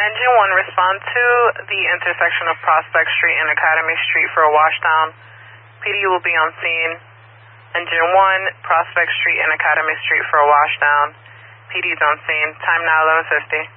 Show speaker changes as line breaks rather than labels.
Engine 1, respond to the intersection of Prospect Street and Academy Street for a washdown. PD will be on scene. Engine 1, Prospect Street and Academy Street for a washdown. PD's on scene. Time now 11:50.